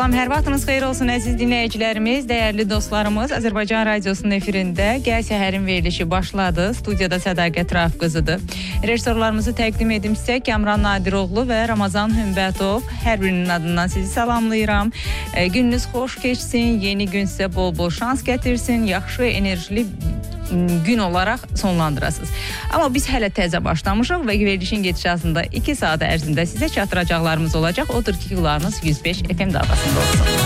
Salam, hər vaxtınız xeyir olsun əziz dinləyicilərimiz, dəyərli dostlarımız. Azərbaycan Radiosunun efirində Gəl Səhərin verilişi başladı. Studiyada Sədaqət Rauf qızıdır. Rejissorlarımızı təqdim edim sizə Kəmran Nadiroğlu və Ramazan Hümbətov. Hər birinin adından sizi salamlayıram. Gününüz xoş keçsin, yeni gün sizə bol-bol şans gətirsin, yaxşı, enerjili gün olaraq sonlandırasınız. Amma biz hələ təzə başlamışıq və verilişin gedişatında 2 saat ərzində sizə çatdıracaqlarımız olacaq. Odur ki, qulağınız 105 FM dalğasında olsun.